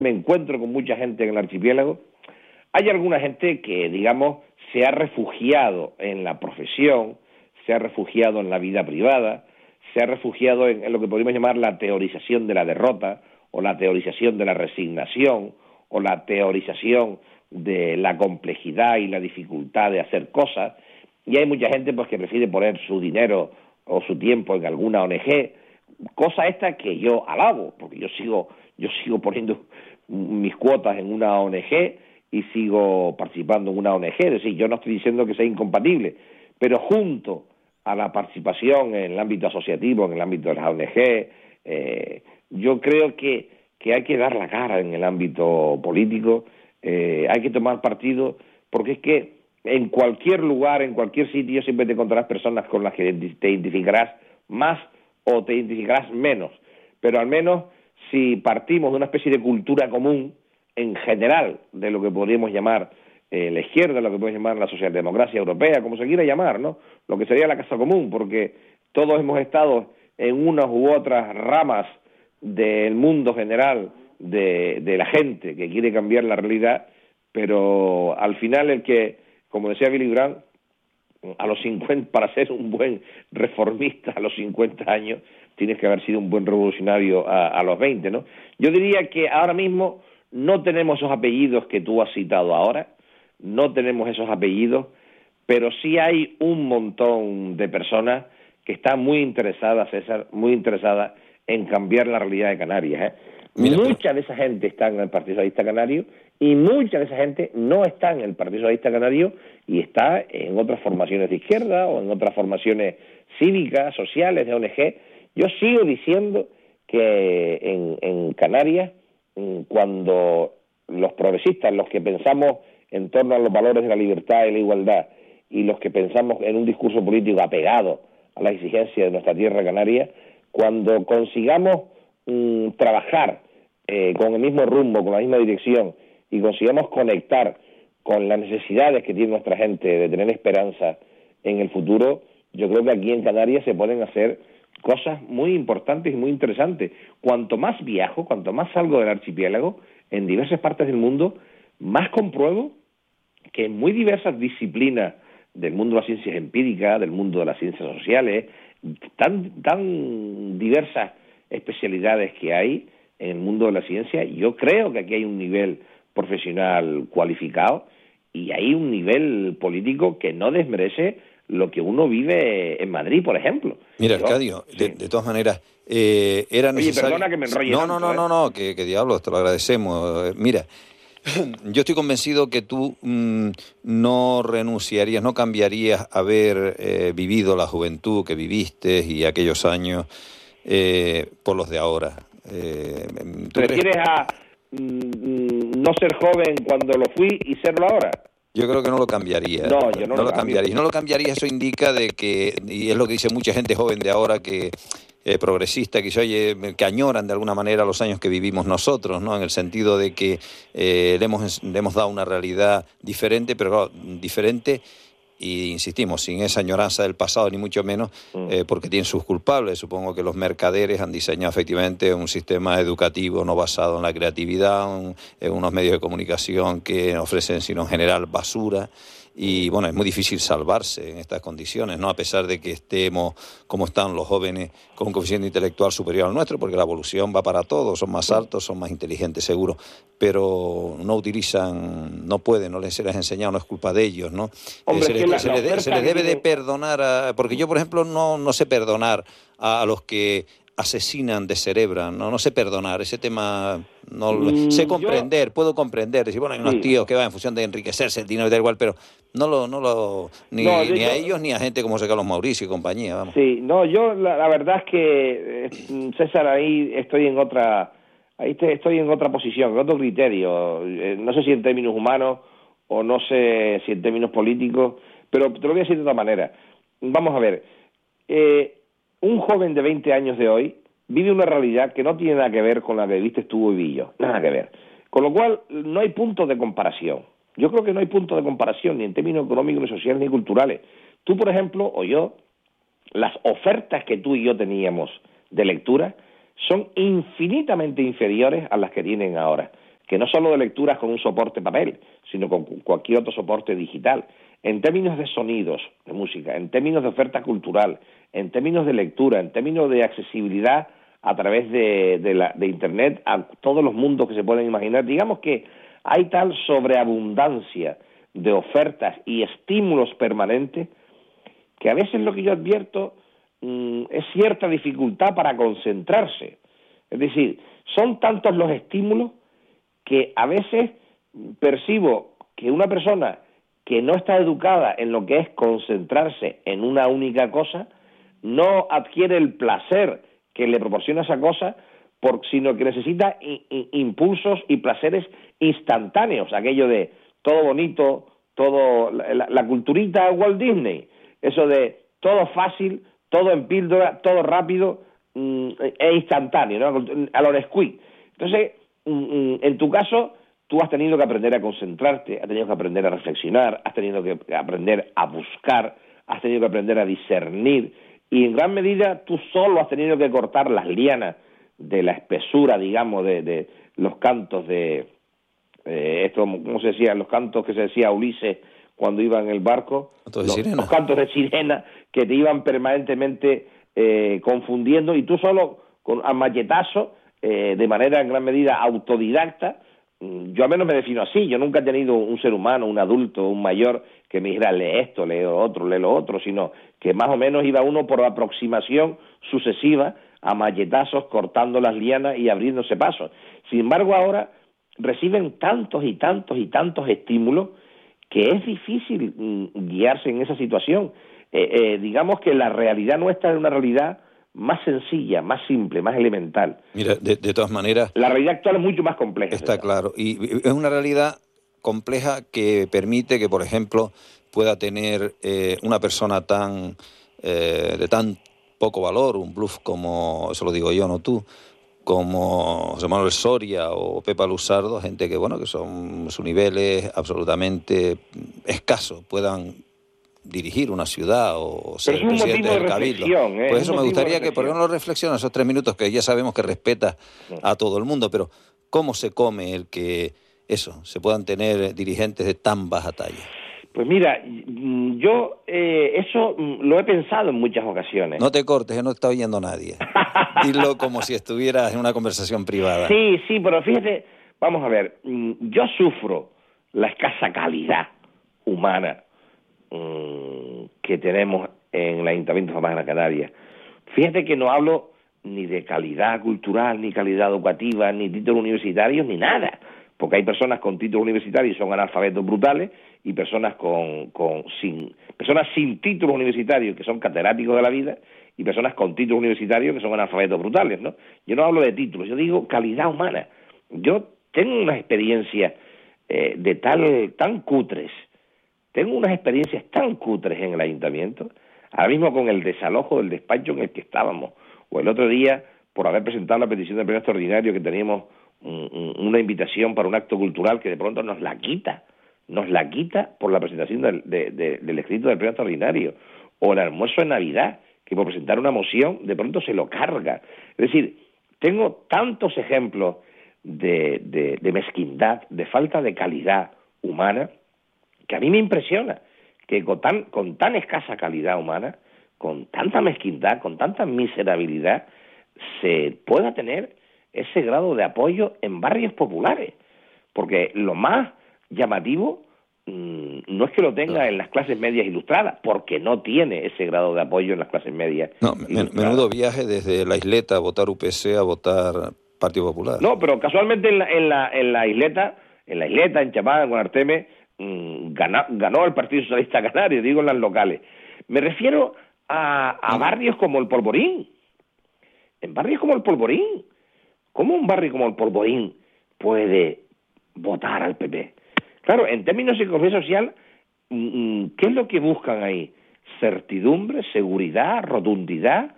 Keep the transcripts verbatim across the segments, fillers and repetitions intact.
me encuentro con mucha gente en el archipiélago. Hay alguna gente que, digamos, se ha refugiado en la profesión, se ha refugiado en la vida privada, se ha refugiado en, en lo que podríamos llamar la teorización de la derrota, o la teorización de la resignación, o la teorización de la complejidad y la dificultad de hacer cosas, y hay mucha gente pues que prefiere poner su dinero o su tiempo en alguna O N Ge, cosa esta que yo alabo, porque yo sigo, yo sigo poniendo mis cuotas en una O N Ge y sigo participando en una O N Ge, es decir, yo no estoy diciendo que sea incompatible, pero junto a la participación en el ámbito asociativo, en el ámbito de las O N Ge, eh, yo creo que, que hay que dar la cara en el ámbito político, eh, hay que tomar partido, porque es que en cualquier lugar, en cualquier sitio, siempre te encontrarás personas con las que te identificarás más o te identificarás menos, pero al menos si partimos de una especie de cultura común, en general, de lo que podríamos llamar eh, la izquierda, lo que podemos llamar la socialdemocracia europea, como se quiera llamar, ¿no? Lo que sería la casa común, porque todos hemos estado en unas u otras ramas del mundo general de, de la gente que quiere cambiar la realidad, pero al final el que, como decía Billy Brandt, a los cincuenta, para ser un buen reformista a los cincuenta años, tienes que haber sido un buen revolucionario a, a los veinte, ¿no? Yo diría que ahora mismo no tenemos esos apellidos que tú has citado ahora, no tenemos esos apellidos, pero sí hay un montón de personas que están muy interesadas, César, muy interesadas en cambiar la realidad de Canarias, ¿eh? Mira, mucha de esa gente está en el Partido Socialista Canario y mucha de esa gente no está en el Partido Socialista Canario y está en otras formaciones de izquierda o en otras formaciones cívicas, sociales, de O N Ge. Yo sigo diciendo que en, en Canarias, cuando los progresistas, los que pensamos en torno a los valores de la libertad y la igualdad y los que pensamos en un discurso político apegado a la exigencia de nuestra tierra canaria, cuando consigamos mmm, trabajar eh, con el mismo rumbo, con la misma dirección y consigamos conectar con las necesidades que tiene nuestra gente de tener esperanza en el futuro, yo creo que aquí en Canarias se pueden hacer cosas muy importantes y muy interesantes. Cuanto más viajo, cuanto más salgo del archipiélago, en diversas partes del mundo, más compruebo que en muy diversas disciplinas del mundo de las ciencias empíricas, del mundo de las ciencias sociales, tan, tan diversas especialidades que hay en el mundo de la ciencia, yo creo que aquí hay un nivel profesional cualificado y hay un nivel político que no desmerece lo que uno vive en Madrid, por ejemplo. Mira, Yo, Arcadio, sí. de, de todas maneras, eh, era necesario... Oye, perdona que me enrolle No, tanto, no, no, ¿eh? no, no, que, que diablos, te lo agradecemos. Mira, yo estoy convencido que tú mmm, no renunciarías, no cambiarías haber eh, vivido la juventud que viviste y aquellos años eh, por los de ahora. Eh, ¿Te refieres a mm, no ser joven cuando lo fui y serlo ahora? Yo creo que no lo cambiaría. No, yo no, no lo lo cambiaría. No lo cambiaría, eso indica de que, y es lo que dice mucha gente joven de ahora, que eh, progresista, que dice, oye, que añoran de alguna manera los años que vivimos nosotros, ¿no? En el sentido de que eh, le, hemos, le hemos dado una realidad diferente, pero claro, diferente. Y insistimos, sin esa añoranza del pasado, ni mucho menos, eh, porque tienen sus culpables. Supongo que los mercaderes han diseñado efectivamente un sistema educativo no basado en la creatividad, un, en unos medios de comunicación que ofrecen, sino en general, basura. Y bueno, es muy difícil salvarse en estas condiciones, ¿no? A pesar de que estemos, como están los jóvenes, con un coeficiente intelectual superior al nuestro, porque la evolución va para todos, son más altos, son más inteligentes, seguro, pero no utilizan, no pueden, no les se les ha enseñado, no es culpa de ellos, ¿no? Hombre, eh, se, les, la, se, la les de, se les debe de perdonar, a, porque yo, por ejemplo, no, no sé perdonar a, a los que asesinan, descerebran, no no sé perdonar, ese tema no mm, sé comprender, yo, puedo comprender, decir, bueno, hay unos sí. tíos que van en función de enriquecerse, el dinero da igual, pero no lo, no lo, ni, no, yo, ni a yo, ellos ni a gente como José Carlos Mauricio y compañía, vamos. Sí, no, yo la, la verdad es que, eh, César, ahí estoy en otra, ahí te, estoy en otra posición, en otro criterio, eh, no sé si en términos humanos o no sé si en términos políticos, pero te lo voy a decir de otra manera. Vamos a ver, eh, un joven de veinte años de hoy vive una realidad que no tiene nada que ver con la que viste tú y vi yo, nada que ver. Con lo cual, no hay punto de comparación. Yo creo que no hay punto de comparación, ni en términos económicos, ni sociales, ni culturales. Tú, por ejemplo, o yo, las ofertas que tú y yo teníamos de lectura son infinitamente inferiores a las que tienen ahora. que no solo de lecturas con un soporte papel, sino con cualquier otro soporte digital, en términos de sonidos, de música, en términos de oferta cultural, en términos de lectura, en términos de accesibilidad a través de, de, la, de Internet a todos los mundos que se pueden imaginar. Digamos que hay tal sobreabundancia de ofertas y estímulos permanentes que a veces lo que yo advierto mmm, es cierta dificultad para concentrarse. Es decir, son tantos los estímulos que a veces percibo que una persona que no está educada en lo que es concentrarse en una única cosa, no adquiere el placer que le proporciona esa cosa, por, sino que necesita i, i, impulsos y placeres instantáneos, aquello de todo bonito, todo la, la culturita Walt Disney, eso de todo fácil, todo en píldora, todo rápido mm, e instantáneo, ¿no? A lo Nesquik. Entonces, mm, en tu caso, tú has tenido que aprender a concentrarte, has tenido que aprender a reflexionar, has tenido que aprender a buscar, has tenido que aprender a discernir, y en gran medida tú solo has tenido que cortar las lianas de la espesura, digamos, de, de los cantos de, eh, esto, ¿cómo se decía? Los cantos que se decía a Ulises cuando iba en el barco, ¿Cantos de los, sirena? los cantos de sirena que te iban permanentemente eh, confundiendo, y tú solo, con a machetazo, eh, de manera en gran medida autodidacta. Yo al menos me defino así, yo nunca he tenido un ser humano, un adulto, un mayor que me dijera lee esto, lee lo otro, lee lo otro, sino que más o menos iba uno por aproximación sucesiva a machetazos, cortando las lianas y abriéndose pasos. Sin embargo, ahora reciben tantos y tantos y tantos estímulos que es difícil mm, guiarse en esa situación. Eh, eh, digamos que la realidad nuestra es una realidad más sencilla, más simple, más elemental. Mira, de, de todas maneras... La realidad actual es mucho más compleja. Está claro. Y es una realidad compleja que permite que, por ejemplo, pueda tener eh, una persona tan eh, de tan poco valor, un bluff como, eso lo digo yo, no tú, como José Manuel Soria o Pepa Luzardo, gente que, bueno, que son sus niveles absolutamente escasos, puedan dirigir una ciudad o ser Pero es un presidente motivo del de Cabildo. reflexión, ¿eh? Pues Es eso un me motivo de gustaría que, por qué no lo reflexionas esos tres minutos, que ya sabemos que respeta a todo el mundo, pero ¿cómo se come el que eso, se puedan tener dirigentes de tan baja talla? Pues mira, yo eh, eso lo he pensado en muchas ocasiones. No te cortes, que no está oyendo nadie. Dilo como si estuvieras en una conversación privada. Sí, sí, pero fíjate, vamos a ver, yo sufro la escasa calidad humana mmm, que tenemos en el Ayuntamiento de Gran Canaria. Fíjate que no hablo ni de calidad cultural, ni calidad educativa, ni títulos universitarios, ni nada. Porque hay personas con títulos universitarios y son analfabetos brutales, y personas con, con sin personas sin títulos universitarios que son catedráticos de la vida, y personas con títulos universitarios que son analfabetos brutales, ¿no? Yo no hablo de títulos, yo digo calidad humana. Yo tengo unas experiencias eh, de tal tan cutres, tengo unas experiencias tan cutres en el ayuntamiento, ahora mismo con el desalojo del despacho en el que estábamos, o el otro día por haber presentado la petición de pleno extraordinario, que teníamos una invitación para un acto cultural que de pronto nos la quita, nos la quita por la presentación del, de, de, del escrito del pleno extraordinario, o el almuerzo de Navidad, que por presentar una moción de pronto se lo carga. Es decir, tengo tantos ejemplos de, de, de mezquindad, de falta de calidad humana, que a mí me impresiona que con tan, con tan escasa calidad humana, con tanta mezquindad, con tanta miserabilidad, se pueda tener ese grado de apoyo en barrios populares, porque lo más llamativo mmm, no es que lo tenga en las clases medias ilustradas, porque no tiene ese grado de apoyo en las clases medias. No, men- menudo viaje desde la isleta a votar U P C a votar Partido Popular. No, pero casualmente en la, en la, en la isleta, en la isleta, en Chamada, en Guanarteme, mmm, ganó, ganó el Partido Socialista Canario, digo en las locales. Me refiero a, a barrios como el Polvorín, en barrios como el Polvorín. ¿Cómo un barrio como el Polvorín puede votar al P P? Claro, en términos de economía social, ¿qué es lo que buscan ahí? Certidumbre, seguridad, rotundidad,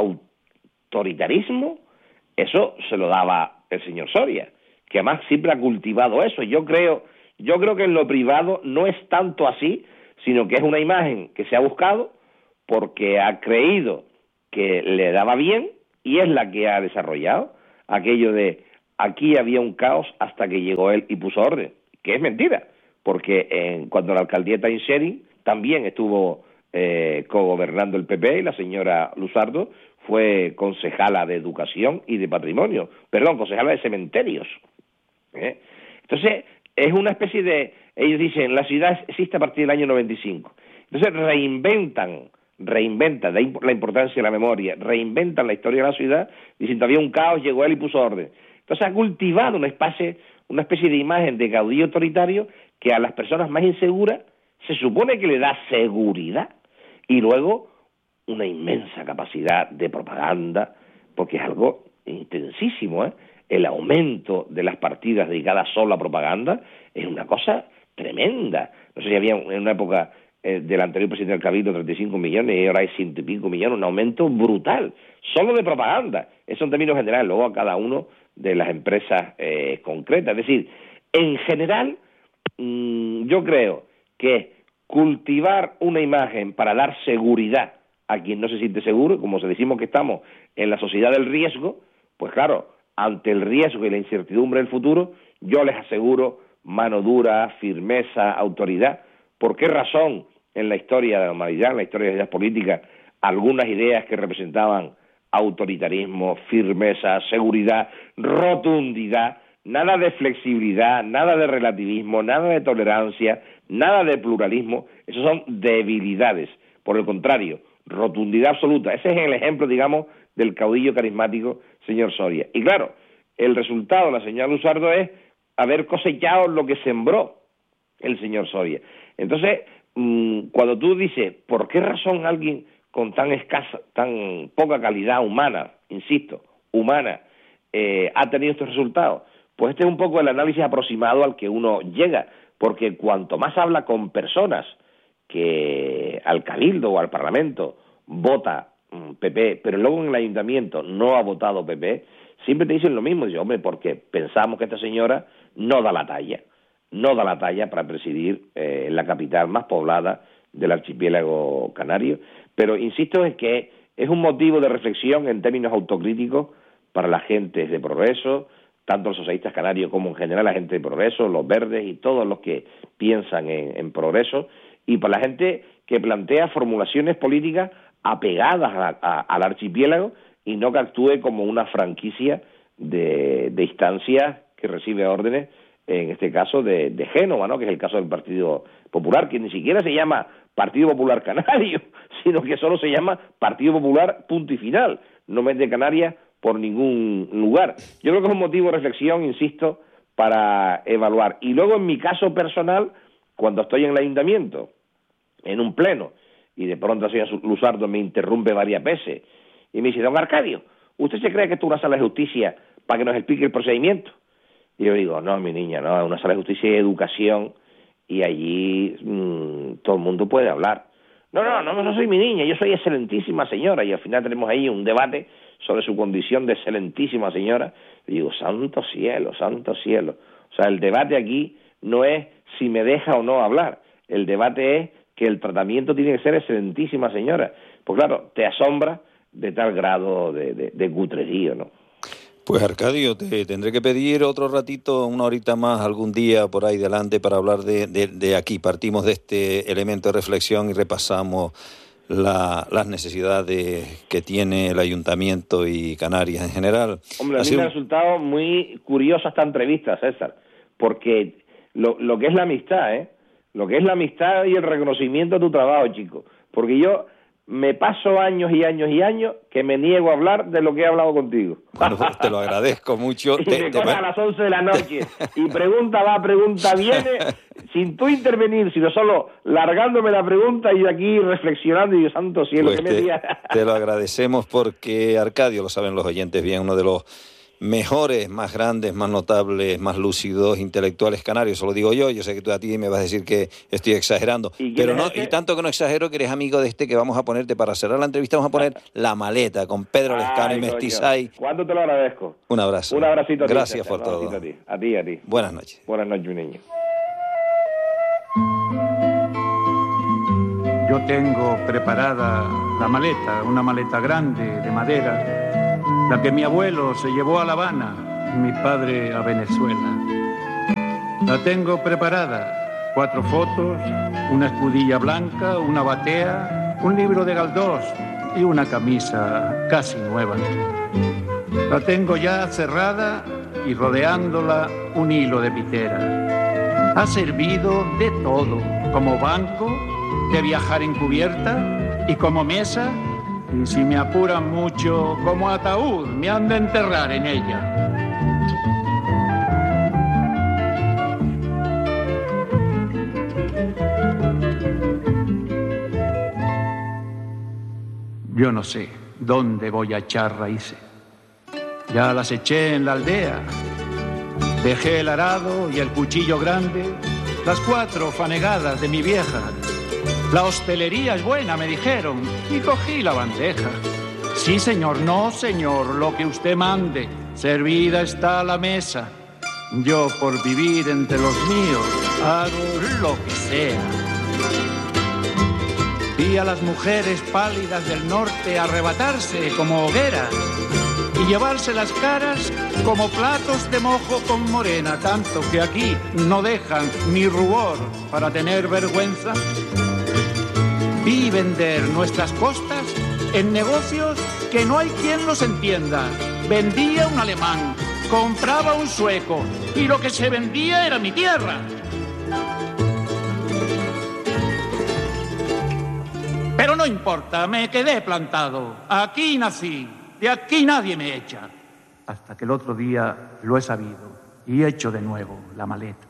autoritarismo. Eso se lo daba el señor Soria, que además siempre ha cultivado eso. Yo creo, yo creo que en lo privado no es tanto así, sino que es una imagen que se ha buscado porque ha creído que le daba bien y es la que ha desarrollado. Aquello de aquí había un caos hasta que llegó él y puso orden, que es mentira, porque en, cuando la alcaldía está en Shering también estuvo eh, cogobernando el P P y la señora Luzardo fue concejala de Educación y de Patrimonio, perdón, concejala de Cementerios. ¿eh? Entonces, es una especie de, ellos dicen, la ciudad existe a partir del año noventa y cinco. Entonces reinventan, reinventan, de ahí la importancia de la memoria, reinventan la historia de la ciudad, diciendo había un caos, llegó él y puso orden. Entonces ha cultivado una especie, una especie de imagen de caudillo autoritario que a las personas más inseguras se supone que le da seguridad y luego una inmensa capacidad de propaganda, porque es algo intensísimo, ¿eh? El aumento de las partidas dedicadas solo a propaganda es una cosa tremenda. No sé si había en una época eh, del anterior presidente del Cabildo treinta y cinco millones y ahora hay ciento y pico millones, un aumento brutal, solo de propaganda. Eso en términos generales, luego a cada uno de las empresas eh, concretas. Es decir, en general, mmm, yo creo que cultivar una imagen para dar seguridad a quien no se siente seguro, como se decimos que estamos en la sociedad del riesgo, pues claro, ante el riesgo y la incertidumbre del futuro, yo les aseguro mano dura, firmeza, autoridad. ¿Por qué razón en la historia de la humanidad, en la historia de las ideas políticas, algunas ideas que representaban autoritarismo, firmeza, seguridad, rotundidad, nada de flexibilidad, nada de relativismo, nada de tolerancia, nada de pluralismo? Esos son debilidades. Por el contrario, rotundidad absoluta. Ese es el ejemplo, digamos, del caudillo carismático señor Soria. Y claro, el resultado de la señora Luzardo es haber cosechado lo que sembró el señor Soria. Entonces, mmm, cuando tú dices, ¿por qué razón alguien con tan escasa, tan poca calidad humana, insisto, humana, eh, ha tenido estos resultados? Pues este es un poco el análisis aproximado al que uno llega, porque cuanto más habla con personas que al Cabildo o al Parlamento vota P P, pero luego en el ayuntamiento no ha votado P P, siempre te dicen lo mismo. Dice, hombre, porque pensamos que esta señora no da la talla, no da la talla para presidir eh, la capital más poblada del archipiélago canario. Pero insisto en que es un motivo de reflexión en términos autocríticos para la gente de Progreso, tanto los socialistas canarios como en general la gente de Progreso, los verdes y todos los que piensan en, en Progreso, y para la gente que plantea formulaciones políticas apegadas a, a, al archipiélago y no que actúe como una franquicia de, de instancias que recibe órdenes, en este caso de, de Génova, ¿no? Que es el caso del Partido Popular, que ni siquiera se llama Partido Popular Canario, sino que solo se llama Partido Popular punto y final, no mete Canarias por ningún lugar. Yo creo que es un motivo de reflexión, insisto, para evaluar. Y luego en mi caso personal, cuando estoy en el ayuntamiento, en un pleno, y de pronto la señora Luzardo me interrumpe varias veces y me dice, don Arcadio, ¿usted se cree que esto es una sala de justicia para que nos explique el procedimiento? Y yo digo, no, mi niña, no, es una sala de justicia y educación y allí mmm, todo el mundo puede hablar. No, no, no, no soy mi niña, yo soy excelentísima señora, y al final tenemos ahí un debate sobre su condición de excelentísima señora. Y digo, santo cielo, santo cielo. O sea, el debate aquí no es si me deja o no hablar, el debate es que el tratamiento tiene que ser excelentísima señora. Pues claro, te asombra de tal grado de, de, de cutrerío, ¿no? Pues Arcadio, te tendré que pedir otro ratito, una horita más, algún día por ahí delante para hablar de, de, de aquí. Partimos de este elemento de reflexión y repasamos la, las necesidades que tiene el Ayuntamiento y Canarias en general. Hombre, a mí me ha resultado muy curiosa esta entrevista, César, porque lo, lo que es la amistad, ¿eh? Lo que es la amistad y el reconocimiento de tu trabajo, chico. Porque yo me paso años y años y años que me niego a hablar de lo que he hablado contigo. Bueno, te lo agradezco mucho. Y te, me te... coge a las once de la noche y pregunta va, pregunta viene, sin tú intervenir, sino solo largándome la pregunta y aquí reflexionando y yo, santo cielo, pues que me te, diga. Te lo agradecemos porque Arcadio, lo saben los oyentes bien, uno de los mejores, más grandes, más notables, más lúcidos, intelectuales canarios, eso lo digo yo, yo sé que tú a ti me vas a decir que estoy exagerando, pero no, y tanto que no exagero que eres amigo de este que vamos a ponerte, para cerrar la entrevista vamos a poner La Maleta con Pedro Lescano y Mestizay. ¿Cuánto te lo agradezco? Un abrazo. Un abracito a ti. Gracias por un todo. A ti, a ti, a ti. Buenas noches. Buenas noches, mi niño. Yo tengo preparada la maleta, una maleta grande de madera, la que mi abuelo se llevó a La Habana mi padre a Venezuela. La tengo preparada. Cuatro fotos, una escudilla blanca, una batea, un libro de Galdós y una camisa casi nueva. La tengo ya cerrada y rodeándola un hilo de pitera. Ha servido de todo, como banco, de viajar en cubierta y como mesa, y si me apuran mucho, como ataúd, me han de enterrar en ella. Yo no sé dónde voy a echar raíces. Ya las eché en la aldea. Dejé el arado y el cuchillo grande, las cuatro fanegadas de mi vieja. La hostelería es buena, me dijeron, y cogí la bandeja. Sí, señor, no, señor, lo que usted mande. Servida está la mesa. Yo, por vivir entre los míos, hago lo que sea. Vi a las mujeres pálidas del norte arrebatarse como hogueras y llevarse las caras como platos de mojo con morena, tanto que aquí no dejan ni rubor para tener vergüenza. Vi vender nuestras costas en negocios que no hay quien los entienda. Vendía un alemán, compraba un sueco y lo que se vendía era mi tierra. Pero no importa, me quedé plantado. Aquí nací, de aquí nadie me echa. Hasta que el otro día lo he sabido y he hecho de nuevo la maleta.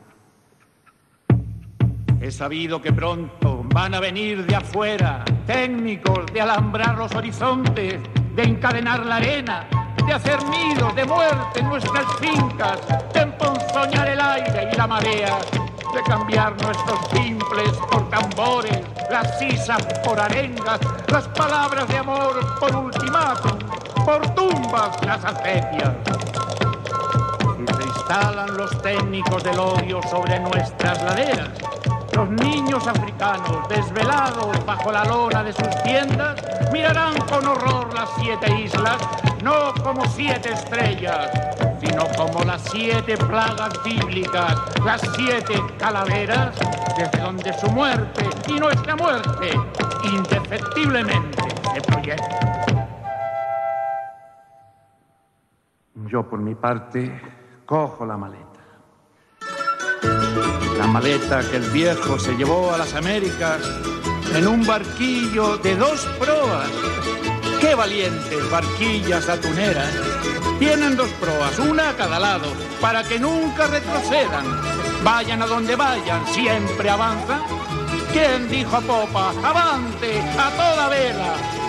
He sabido que pronto van a venir de afuera técnicos de alambrar los horizontes, de encadenar la arena, de hacer nidos de muerte en nuestras fincas, de emponzoñar el aire y la marea, de cambiar nuestros timbres por tambores, las sisas por arengas, las palabras de amor por ultimátum, por tumbas las acequias. Si se instalan los técnicos del odio sobre nuestras laderas, los niños africanos desvelados bajo la lona de sus tiendas mirarán con horror las siete islas, no como siete estrellas, sino como las siete plagas bíblicas, las siete calaveras, desde donde su muerte y nuestra muerte indefectiblemente se proyecta. Yo, por mi parte, cojo la maleta. La maleta que el viejo se llevó a las Américas en un barquillo de dos proas. ¡Qué valientes barquillas atuneras! Tienen dos proas, una a cada lado, para que nunca retrocedan. Vayan a donde vayan, siempre avanzan. ¿Quién dijo a popa? ¡Avante, a toda vela!